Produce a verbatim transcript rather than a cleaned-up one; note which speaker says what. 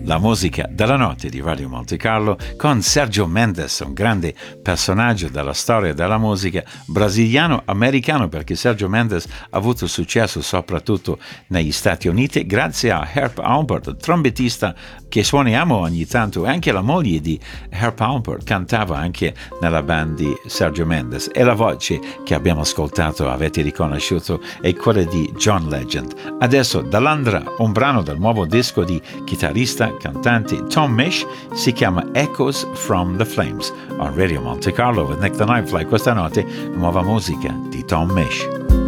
Speaker 1: La musica della notte di Radio Monte Carlo con Sergio Mendes, un grande personaggio della storia della musica brasiliano-americano, perché Sergio Mendes ha avuto successo soprattutto negli Stati Uniti grazie a Herb Alpert, il trombettista che suoniamo ogni tanto. Anche la moglie di Herb Alpert cantava anche nella band di Sergio Mendes, e la voce che abbiamo ascoltato, avete riconosciuto, è quella di John Legend. Adesso dall'Andra, un brano del nuovo disco di chitarrista, cantante Tom Misch, si chiama Echoes from the Flames. On Radio Monte Carlo with Nick the Nightfly, questa notte nuova musica di Tom Misch.